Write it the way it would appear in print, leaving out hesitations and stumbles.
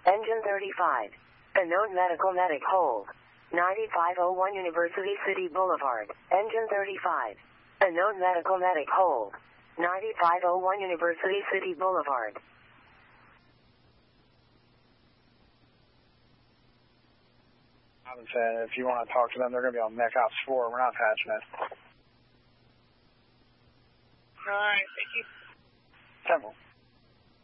Engine 35. Unknown medical medic hold. 9501 University City Boulevard. Engine 35. Unknown medical medic hold. 9501 University City Boulevard. Robin said if you want to talk to them, they're going to be on Mech Ops 4. We're not patching it. All right, thank you. Temple.